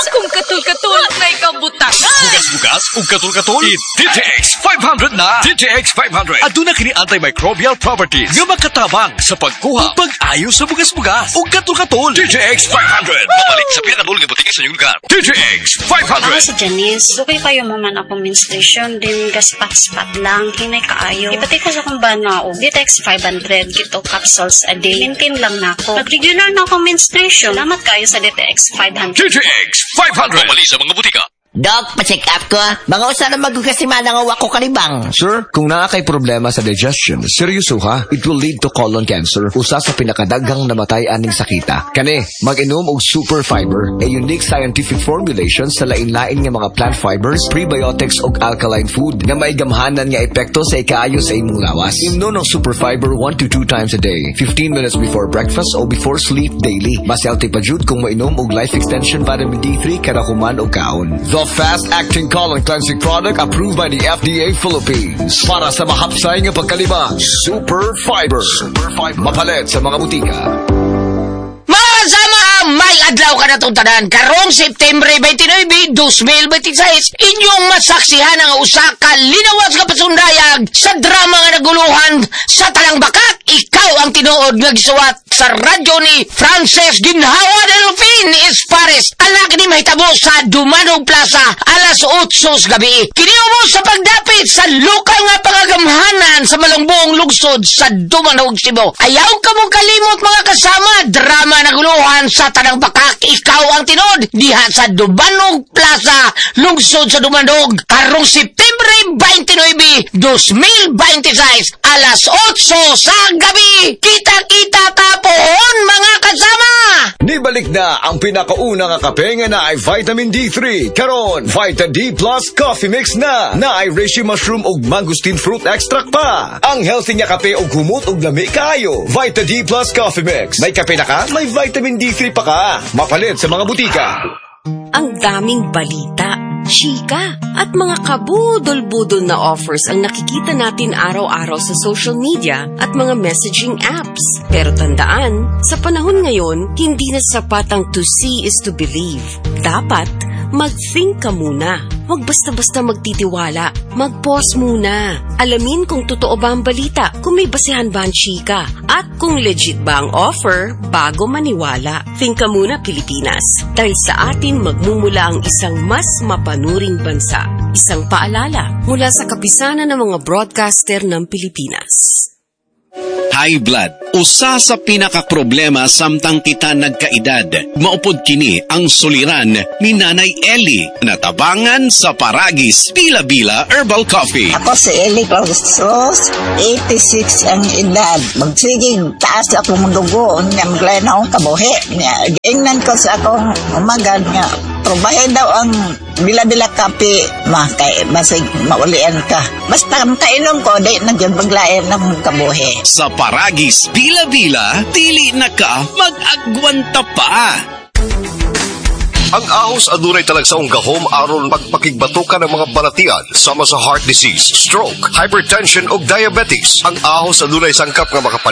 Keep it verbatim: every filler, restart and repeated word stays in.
Akong katul-katul na ikabutangan. Bugas-bugas ug katul-katul. I-D T X five hundred na. D T X five hundred. Aduna kini antimicrobial properties nga makatabang sa pagkuha ug pag-ayo sa bugas-bugas ug katul-katul. D T X five hundred. Mabalik sa pinakadul nga butika sa inyong lugar. D T X five hundred. Ako si Janice. Dugay kayo mo man ako menstruation din gaspat-spat lang. Hinay kaayo. Ipati ko sa kong bana o D T X five hundred. Gito capsules a day. Maintain lang na ako. Pag-regular na akong menstruation. Salamat kayo sa D T X five hundred. D T X five hundred. Mabalik sa mga butika. Doc, pa-check up ko. Mga usa na magkasimana nga wako kalibang. Sir, kung naa kay problema sa digestion, seryoso ha, it will lead to colon cancer, usa sa pinakadaghang namatay aning sakita. Kani, mag-inom og Super Fiber, a unique scientific formulation sa lain-lain nga mga plant fibers, prebiotics ug alkaline food nga may gamhanan nga epekto sa ikaayo sa imong lawas. Imnon ng Super Fiber one to two times a day, fifteen minutes before breakfast o before sleep daily. Mas healthy pa jud kung mainom og life extension vitamin D three kada human o kaon. The fast-acting colon cleansing product approved by the F D A Philippines. Para sa mahapsay nga pagkalibang, Super Fiber. Super Fiber. Mapalit sa mga butika. Mga kasama, may adlaw ka na itong tanan. Karong September twenty-nine, twenty twenty-six, inyong masaksihan ang usa ka linawas ka pasundayag sa drama nga naguluhan sa Talang Bakat. Ikaw ang tinuod nga gisuwat sa radyo ni Frances Ginhawa Delphine Espares. Anak ni mahitabo sa Dumanog Plaza alas otsos gabi. Kiniyo mo sa pagdapit sa lokal nga pangagamhanan sa Malungbuong Lungsod sa Dumanog, Cebu. Ayaw ka mong kalimot mga kasama, drama naguluhan sa Tanang Bakak. Ikaw ang tinod diha sa Dumanog Plaza, Lungsod sa Dumanog. Karong September twenty-nine, twenty twenty-six, alas otso sa gabi. Kita-kita tapon mga kasama. Nibalik na ang pinakauna nga kape nga na ay vitamin D three. Karon, Vita D Plus Coffee Mix na. Na ay reishi mushroom ug mangosteen fruit extract pa. Ang healthy nga kape ug humot ug lami kaayo. Vita D Plus Coffee Mix. May kape na ka, may vitamin D three pa ka. Mapalit sa mga butika. Ang daming balita, chika, at mga kabudol-budol na offers ang nakikita natin araw-araw sa social media at mga messaging apps. Pero tandaan, sa panahon ngayon, hindi na sapat ang to see is to believe. Dapat, mag-think ka muna. Huwag basta-basta magtitiwala. Mag-pause muna. Alamin kung totoo ba ang balita, kung may basehan ba ang chika, at kung legit ba ang offer bago maniwala. Think ka muna, Pilipinas. Dahil sa atin magmumula ang isang mas mapanuring bansa. Isang paalala mula sa kapisanan ng mga broadcaster ng Pilipinas. High blood, usa sa pinakaproblema samtang kita nagkaedad. Maupod kini ang suliran ni Nanay Ellie, natabangan sa Paragis Bila-Bila Herbal Coffee. Ako si Ellie Claustros, eighty-six ang edad. Magsiging taas ako mong dugo, niya maglayan akong kabuhi. Ingnan ko sa akong umagad nga, probahe daw ang bila-bila kape, ma, kay masig maulian ka. Basta kainom ko, di nagyan paglayan ng kabuhi. Sa Paragis Bila-Bila, dili na ka mag-agwanta pa. Ang ahos adunay talagsaong gahom aron pagpakigbatukan ng mga balatian sama sa heart disease, stroke, hypertension ug diabetes. Ang ahos adunay sangkap nga makapalit